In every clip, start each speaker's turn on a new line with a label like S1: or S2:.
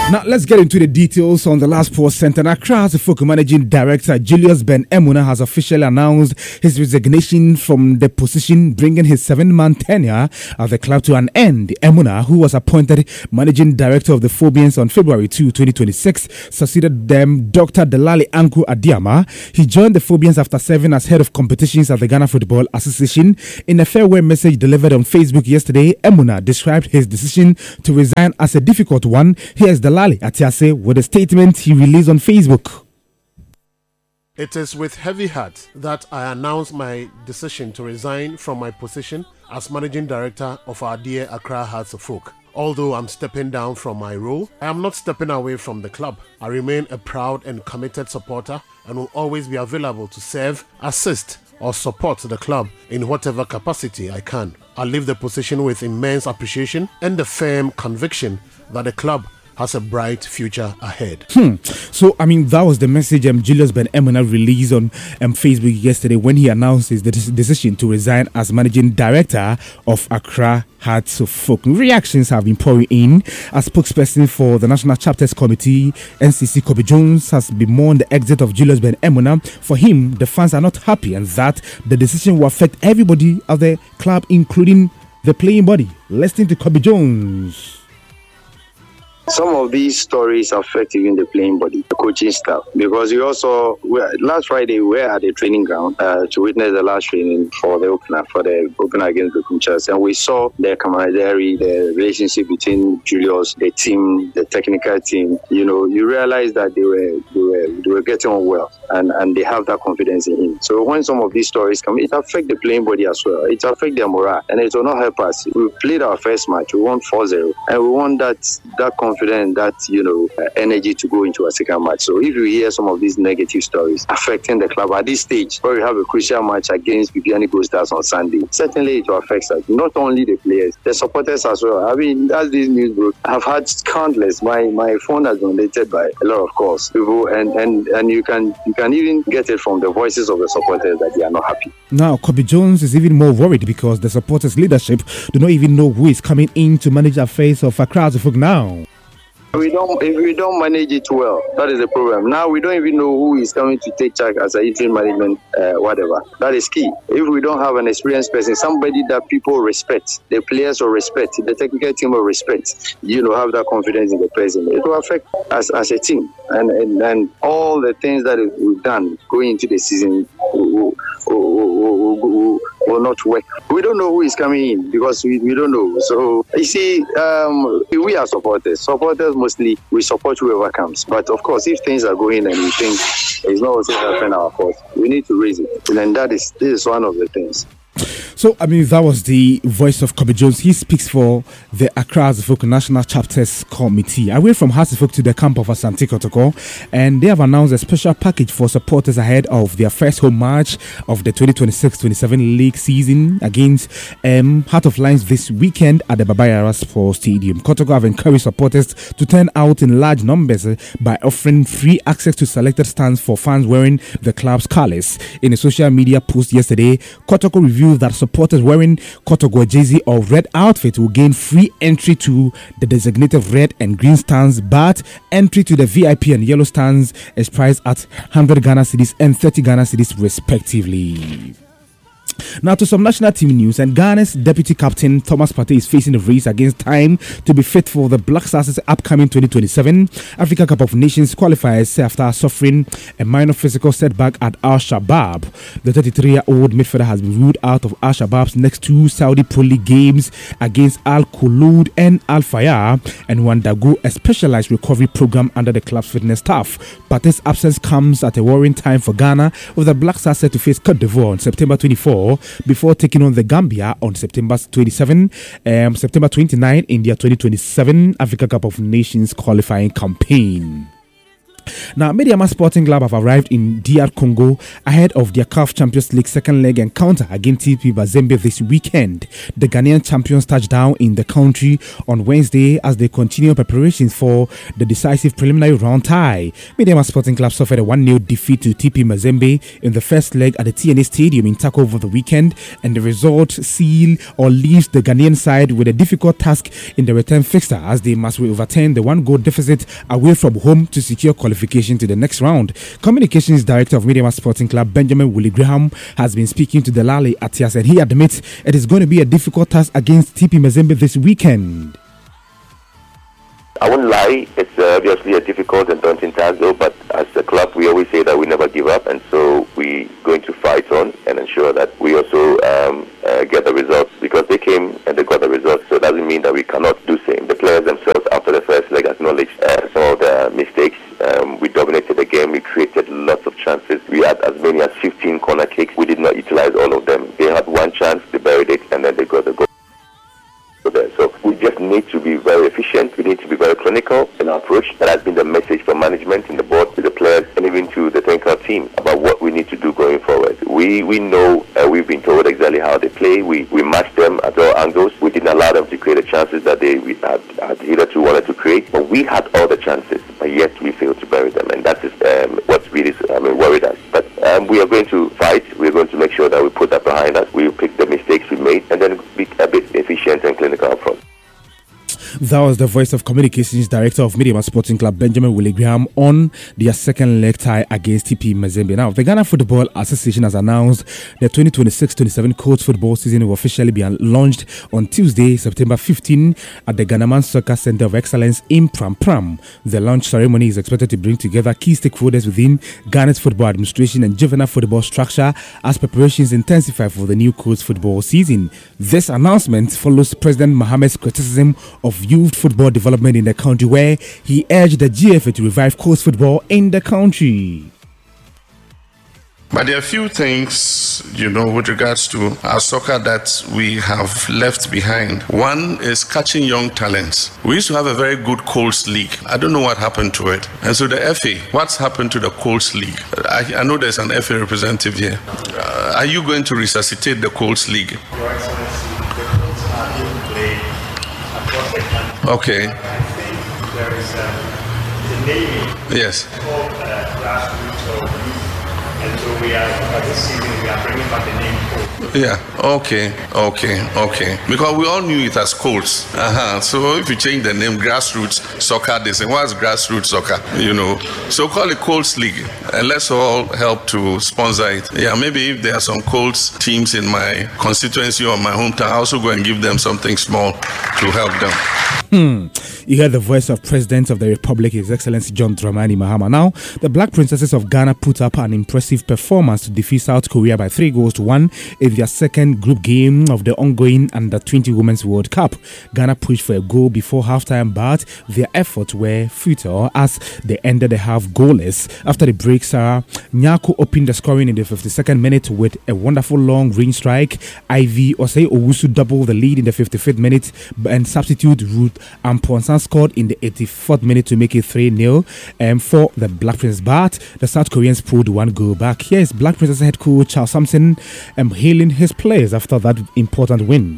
S1: Now let's get into the details on the last post sent. And Accra Hearts of Folk managing director Julius Ben Emuna has officially announced his resignation from the position, bringing his 7-month tenure at the club to an end. Emuna, who was appointed managing director of the Phobians on February 2, 2026, succeeded them Dr. Delali Anku Adiama. He joined the Phobians after serving as head of competitions at the Ghana Football Association. In a farewell message delivered on Facebook yesterday, Emuna described his decision to resign as a difficult one. Here's Delali Atiase with a statement he released on Facebook.
S2: It is with heavy heart that I announce my decision to resign from my position as managing director of our dear Accra Hearts of Folk. Although I'm stepping down from my role, I am not stepping away from the club. I remain a proud and committed supporter and will always be available to serve, assist, or support the club in whatever capacity I can. I leave the position with immense appreciation and the firm conviction that the club has a bright future ahead.
S1: So, that was the message Julius Ben Emuna released on Facebook yesterday when he announced his decision to resign as managing director of Accra Hearts of Folk. Reactions have been pouring in. As spokesperson for the National Chapters Committee, NCC Kobe Jones has bemoaned the exit of Julius Ben Emuna. For him, the fans are not happy and that the decision will affect everybody at the club, including the playing body. Listen to Kobe Jones.
S3: Some of these stories affect even the playing body, the coaching staff, because last Friday we were at the training ground to witness the last training for the opener against the Kumchas, and we saw the camaraderie, the relationship between Julius, the team, the technical team. You realize that they were getting on well, and they have that confidence in him. So when some of these stories come, it affects the playing body as well. It affects their morale, and it will not help us. We played our first match, we won 4-0, and we want that confidence, that energy to go into a second match. So if you hear some of these negative stories affecting the club at this stage, where we have a crucial match against Bibiani Gold Stars on Sunday, certainly it will affect us. Not only the players, the supporters as well. As this news broke, I've had countless. My phone has been donated by a lot of calls, people, and you can even get it from the voices of the supporters that they are not happy.
S1: Now, Kobe Jones is even more worried because the supporters' leadership do not even know who is coming in to manage the affairs of Accra Hearts of Folk now.
S3: If we don't manage it well, that is the problem. Now we don't even know who is coming to take charge as an interim management, whatever. That is key. If we don't have an experienced person, somebody that people respect, the players will respect, the technical team will respect, have that confidence in the person, it will affect us as a team. And all the things that we've done going into the season will not work. We don't know who is coming in because we don't know. So you see, we are supporters. Supporters mostly we support whoever comes. But of course, if things are going and we think it's not also helping our cause, we need to raise it. And this is one of the things.
S1: So, that was the voice of Kobe Jones. He speaks for the Accra Hearts of Folk National Chapters Committee. I went from Hearts of Folk to the camp of Asante Kotoko, and they have announced a special package for supporters ahead of their first home match of the 2026-27 league season against Heart of Lions this weekend at the Baba Yara Sports Stadium. Kotoko have encouraged supporters to turn out in large numbers by offering free access to selected stands for fans wearing the club's colours. In a social media post yesterday, Kotoko reviewed that supporters wearing Kotoko jersey or red outfit will gain free entry to the designated red and green stands, but entry to the VIP and yellow stands is priced at 100 Ghana cedis and 30 Ghana cedis respectively. Now to some national team news, and Ghana's deputy captain Thomas Partey is facing a race against time to be fit for the Black Stars' upcoming 2027 Africa Cup of Nations qualifiers after suffering a minor physical setback at Al Shabab. The 33-year-old midfielder has been ruled out of Al Shabab's next two Saudi Pro League games against Al Khulud and Al Fayar, and will undergo a specialized recovery program under the club's fitness staff. Partey's absence comes at a worrying time for Ghana, with the Black Stars set to face Cote d'Ivoire on September 24 before taking on the Gambia on September 27, September 29 in their 2027 Africa Cup of Nations qualifying campaign. Now, Mediama Sporting Club have arrived in DR Congo ahead of their CAF Champions League second leg encounter against TP Mazembe this weekend. The Ghanaian champions touched down in the country on Wednesday as they continue preparations for the decisive preliminary round tie. Mediama Sporting Club suffered a 1-0 defeat to TP Mazembe in the first leg at the TNA Stadium in Tako over the weekend, and the result leaves the Ghanaian side with a difficult task in the return fixture as they must overturn the 1-goal deficit away from home to secure qualification to the next round. Communications Director of Mediama Sporting Club, Benjamin Willie Graham, has been speaking to Delali Atias, and he admits it is going to be a difficult task against TP Mazembe this weekend.
S4: I won't lie, it's obviously a difficult and daunting task though, but as a club we always say that we never give up, and so we're going to fight on and ensure that we also get the results, because they came and they got the results, so it doesn't mean that we cannot do same. The players themselves after the first leg acknowledged some of the mistakes. We dominated the game, we created lots of chances. We had as many as 15 corner kicks. We did not utilize all of them. They had one chance, they buried it, and then they got the goal. So we just need to be very efficient. We need to be very clinical in our approach. That has been the message from management, in the board, to the players, and even to the technical team about what we need to do going forward. We know, we've been told exactly how they play. We match them at all angles. We didn't allow them to create the chances that they had hitherto wanted to create, but we had all the chances, but yet we failed to bury them, and that is what really worried us. But we are going to fight. We're going to make sure that we put that behind us. We will pick the mistakes we made and then be a bit efficient and clinical up front.
S1: That was the voice of Communications Director of Mediama Sporting Club, Benjamin Willie Graham, on their second leg tie against TP Mazembe. Now, the Ghana Football Association has announced the 2026-27 coach football season will officially be launched on Tuesday, September 15 at the Ghanaman Soccer Center of Excellence in Pram Pram. The launch ceremony is expected to bring together key stakeholders within Ghana's football administration and juvenile football structure as preparations intensify for the new coach football season. This announcement follows President Mohamed's criticism of youth football development in the country, where he urged the GFA to revive coast football in the country.
S5: But there are a few things, with regards to our soccer that we have left behind. One is catching young talents. We used to have a very good Colts League. I don't know what happened to it. And so the FA, what's happened to the Colts League? I know there's an FA representative here. Are you going to resuscitate the Colts League?
S6: Your Excellency, the Colts are being played across the country.
S5: Okay.
S6: I think there is the naming.
S5: Yes.
S6: Called grassroots or youth. And so this season, we are bringing back the name Colts.
S5: Yeah, okay. Because we all knew it as Colts. So if you change the name Grassroots Soccer, they say, what's Grassroots Soccer? So call it Colts League, and let's all help to sponsor it. Yeah, maybe if there are some Colts teams in my constituency or my hometown, I also go and give them something small to help them.
S1: You heard the voice of President of the Republic, His Excellency John Dramani Mahama. Now, the Black Princesses of Ghana put up an impressive performance to defeat South Korea by 3-1 in their second group game of the ongoing Under-20 Women's World Cup. Ghana pushed for a goal before halftime, but their efforts were futile as they ended the half goalless. After the break, Sarah Nyako opened the scoring in the 52nd minute with a wonderful long-range strike. Ivy Osei Owusu doubled the lead in the 55th minute, and substitute Ruth Amponsan scored in the 84th minute to make it 3-0 for the Black Princess, but the South Koreans pulled one goal back. Here is Black Princess head coach Charles Sampson hailing his players after that important win.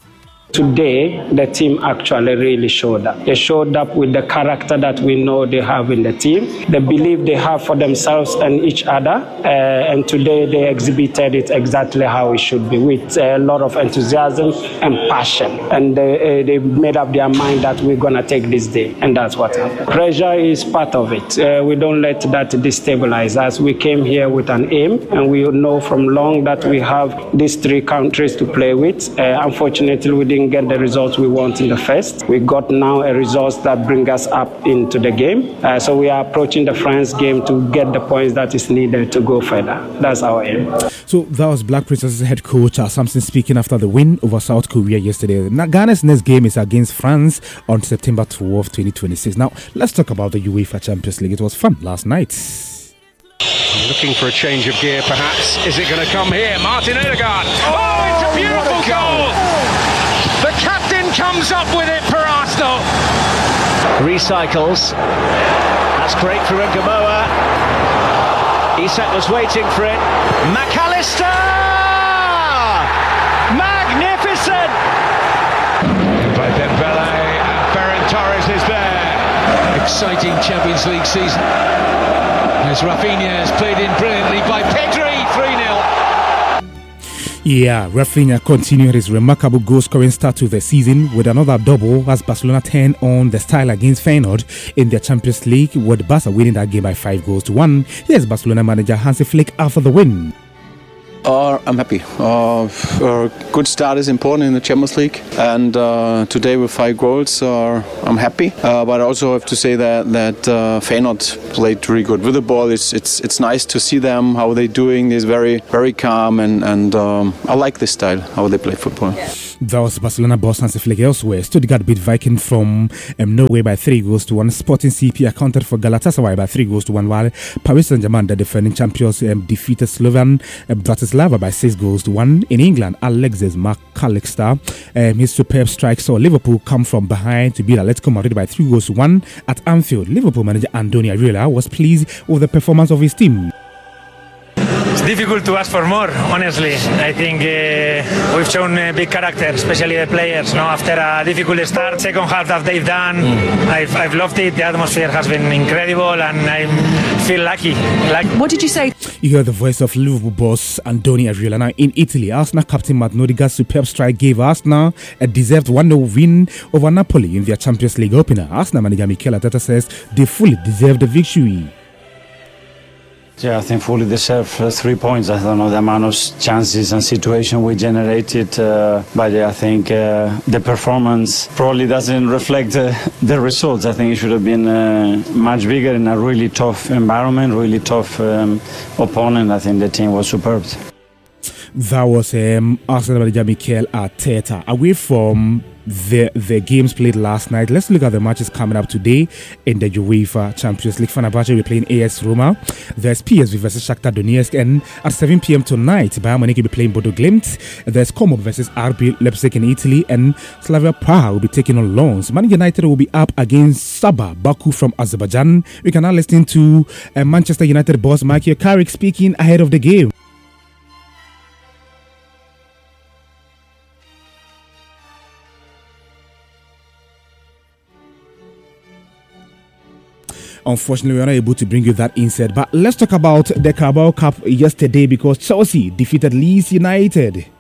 S7: Today, the team actually really showed up. They showed up with the character that we know they have in the team, the belief they have for themselves and each other, and today they exhibited it exactly how it should be, with a lot of enthusiasm and passion. And they made up their mind that we're going to take this day, and that's what happened. Pressure is part of it. We don't let that destabilize us. We came here with an aim, and we know from long that we have these three countries to play with. Unfortunately, we didn't get the results we want in the first. We got now a result that bring us up into the game. So we are approaching the France game to get the points that is needed to go further. That's our aim.
S1: So that was Black Princess head coach Samson speaking after the win over South Korea yesterday. Now, Ghana's next game is against France on September 12, 2026. Now, let's talk about the UEFA Champions League. It was fun last night.
S8: Looking for a change of gear, perhaps. Is it going to come here? Martin Odegaard. Oh, it's a beautiful goal! The captain comes up with it for Arsenal.
S9: Recycles. Has
S8: That's great for Ngamoa. Isak was waiting for it. McAllister! Magnificent! By Dembele, and Ferran Torres is there. Exciting Champions League season. As Rafinha has played in brilliantly by Pedri, 3-0.
S1: Yeah, Rafinha continued his remarkable goal-scoring start to the season with another double as Barcelona turned on the style against Feyenoord in their Champions League, with Barca winning that game by 5-1. Here's Barcelona manager Hansi Flick after the win.
S9: I'm happy. Good start is important in the Champions League, and today with 5 goals, I'm happy. But I also have to say that Feyenoord played really good with the ball. It's nice to see them how they're doing. They're very very calm, and I like this style how they play football.
S1: That was Barcelona boss Hansi Flick. Elsewhere, Stuttgart beat Viking from Norway by 3-1. Sporting CP accounted for Galatasaray by 3-1, while Paris Saint-Germain, the defending champions, defeated Slovan Bratislava by 6-1. In England, Alexis McAllister, his superb strike saw Liverpool come from behind to beat Atletico Madrid by 3-1 at Anfield. Liverpool manager Andoni Iraola was pleased with the performance of his team.
S10: It's difficult to ask for more, honestly. I think we've shown a big character, especially the players. No, after a difficult start, second half that they've done, I've loved it. The atmosphere has been incredible, and I feel lucky.
S11: What did you say?
S1: You heard the voice of Liverpool boss Andoni Iraola. Now, in Italy, Arsenal captain Martin Odegaard's superb strike gave Arsenal a deserved 1-0 win over Napoli in their Champions League opener. Arsenal manager Mikel Arteta says they fully deserve the victory.
S12: Yeah, I think fully deserve 3 points. I don't know the amount of chances and situation we generated, but I think the performance probably doesn't reflect the results. I think it should have been much bigger in a really tough environment, really tough opponent. I think the team was superb.
S1: That was Arsenal manager Mikel Arteta. Away from the games played last night, let's look at the matches coming up today in the UEFA Champions League. Fenerbahce will be playing AS Roma. There's PSV versus Shakhtar Donetsk, and at 7 p.m. tonight, Bayern Munich will be playing Bodo Glimt. There's Como versus RB Leipzig in Italy, and Slavia Praha will be taking on Lens. Man United will be up against Sabah Baku from Azerbaijan. We can now listen to Manchester United boss Michael Carrick speaking ahead of the game. Unfortunately, we are not able to bring you that insert. But let's talk about the Carabao Cup yesterday, because Chelsea defeated Leeds United.